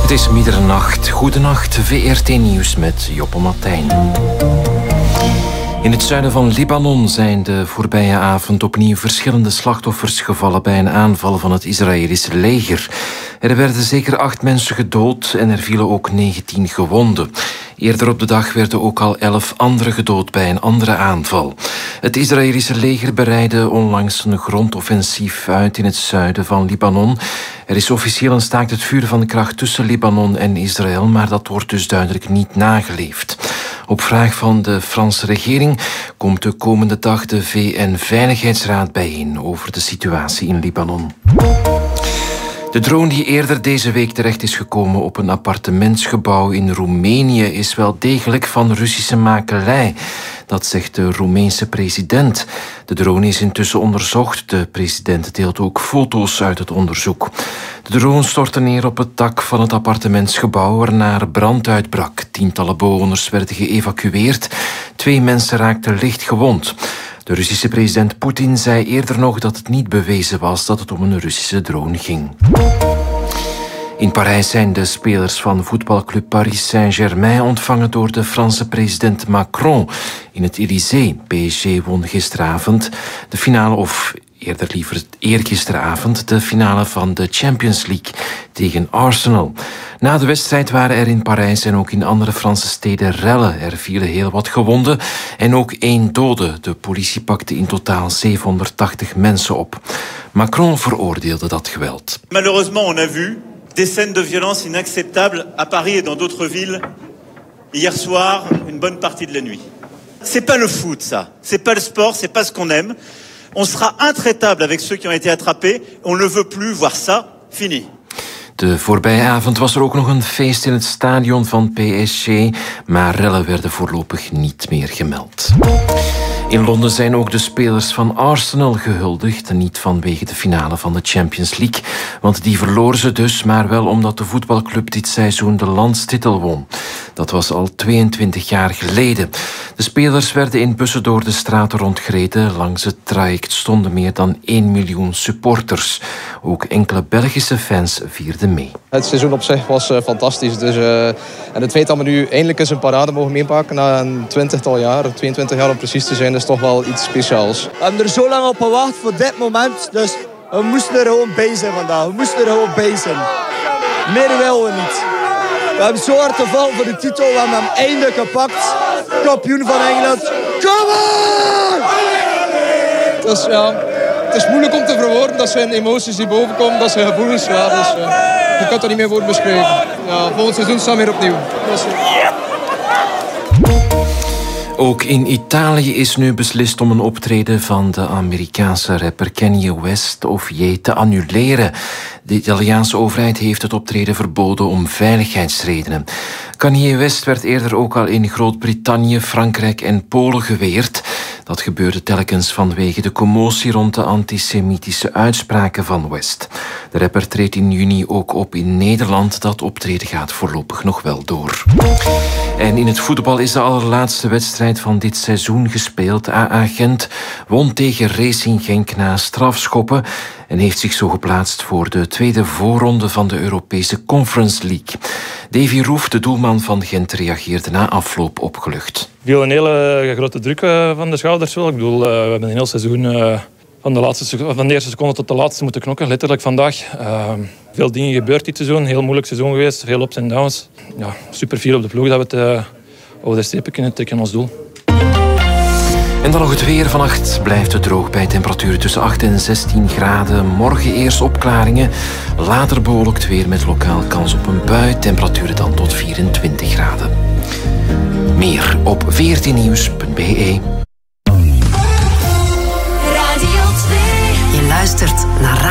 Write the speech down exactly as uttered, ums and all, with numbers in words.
Het is middernacht. Goedenacht, V R T Nieuws met Joppe Martijn. In het zuiden van Libanon zijn de voorbije avond opnieuw verschillende slachtoffers gevallen bij een aanval van het Israëlische leger. Er werden zeker acht mensen gedood en er vielen ook negentien gewonden. Eerder op de dag werden ook al elf anderen gedood bij een andere aanval. Het Israëlische leger bereidde onlangs een grondoffensief uit in het zuiden van Libanon. Er is officieel een staakt het vuur van de kracht tussen Libanon en Israël, maar dat wordt dus duidelijk niet nageleefd. Op vraag van de Franse regering komt de komende dag de V N-veiligheidsraad bijeen over de situatie in Libanon. De drone die eerder deze week terecht is gekomen op een appartementsgebouw in Roemenië is wel degelijk van Russische makelij. Dat zegt de Roemeense president. De drone is intussen onderzocht. De president deelt ook foto's uit het onderzoek. De drone stortte neer op het dak van het appartementsgebouw waarna er brand uitbrak. Tientallen bewoners werden geëvacueerd. Twee mensen raakten licht gewond. De Russische president Poetin zei eerder nog dat het niet bewezen was dat het om een Russische drone ging. In Parijs zijn de spelers van voetbalclub Paris Saint-Germain ontvangen door de Franse president Macron in het Élysée. P S G won gisteravond de finale, of eerder liever eergisteravond, de finale van de Champions League tegen Arsenal. Na de wedstrijd waren er in Parijs en ook in andere Franse steden rellen. Er vielen heel wat gewonden en ook één dode. De politie pakte in totaal zevenhonderdtachtig mensen op. Macron veroordeelde dat geweld. Malheureusement, on a vu des scènes de violence inacceptables à Paris et dans d'autres villes hier soir, une bonne partie de la nuit. C'est pas le foot, ça. C'est pas le sport, c'est pas ce qu'on aime. On sera intraitable avec ceux qui ont été attrapés. On ne veut plus voir ça. Fini. De voorbije avond was er ook nog een feest in het stadion van P S G, maar rellen werden voorlopig niet meer gemeld. In Londen zijn ook de spelers van Arsenal gehuldigd, niet vanwege de finale van de Champions League, want die verloren ze dus, maar wel omdat de voetbalclub dit seizoen de landstitel won. Dat was al tweeëntwintig jaar geleden. De spelers werden in bussen door de straten rondgereden. Langs het traject stonden meer dan één miljoen supporters. Ook enkele Belgische fans vierden mee. Het seizoen op zich was uh, fantastisch. Dus, uh, en het feit dat we nu eindelijk eens een parade mogen meepakken na een twintigtal jaar, tweeëntwintig jaar om precies te zijn, is toch wel iets speciaals. We hebben er zo lang op gewacht voor dit moment. Dus we moesten er gewoon bij zijn vandaag. We moesten er gewoon bij zijn. Meer willen we niet. We hebben zo hard gevallen voor de titel. We hebben hem eindelijk gepakt. Kampioen van Engeland. Come on! Dus, ja, het is moeilijk om te verwoorden. Dat zijn emoties die bovenkomen. Dat zijn gevoelens. Ja, dus, uh, je kunt er niet meer voor beschrijven. Ja, volgend seizoen staan we weer opnieuw. Dus, uh... Ook in Italië is nu beslist om een optreden van de Amerikaanse rapper Kanye West of Ye te annuleren. De Italiaanse overheid heeft het optreden verboden om veiligheidsredenen. Kanye West werd eerder ook al in Groot-Brittannië, Frankrijk en Polen geweerd. Dat gebeurde telkens vanwege de commotie rond de antisemitische uitspraken van West. De rapper treedt in juni ook op in Nederland. Dat optreden gaat voorlopig nog wel door. En in het voetbal is de allerlaatste wedstrijd van dit seizoen gespeeld. A A Gent won tegen Racing Genk na strafschoppen en heeft zich zo geplaatst voor de tweede voorronde van de Europese Conference League. Davy Roef, de doelman van Gent, reageerde na afloop opgelucht. Ik viel een hele grote druk van de schouders wel. Ik bedoel, we hebben een heel seizoen van de, laatste, van de eerste seconde tot de laatste moeten knokken, letterlijk vandaag. Uh, veel dingen gebeurd dit seizoen, heel moeilijk seizoen geweest, veel ups en downs. Ja, super veel op de ploeg dat we het uh, over de strepen kunnen trekken ons doel. En dan nog het weer. Vannacht blijft het droog bij temperaturen tussen acht en zestien graden. Morgen eerst opklaringen, later bewolkt weer met lokaal kans op een bui. Temperaturen dan tot vierentwintig graden. Meer op v r t nieuws punt b e. Radio twee. Je luistert naar